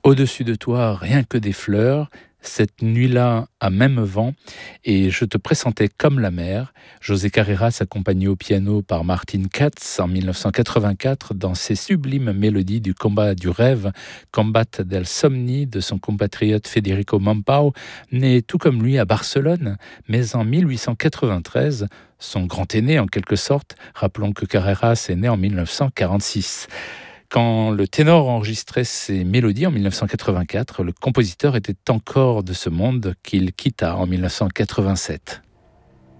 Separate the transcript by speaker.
Speaker 1: Au-dessus de toi, rien que des fleurs. Cette nuit-là, à même vent, et je te pressentais comme la mer. José Carreras, accompagné au piano par Martin Katz en 1984, dans ses sublimes mélodies du combat du rêve, Combat del Somni, de son compatriote Federico Mompau, né tout comme lui à Barcelone, mais en 1893, son grand aîné en quelque sorte. Rappelons que Carreras est né en 1946. Quand le ténor enregistrait ses mélodies en 1984, le compositeur était encore de ce monde qu'il quitta en 1987.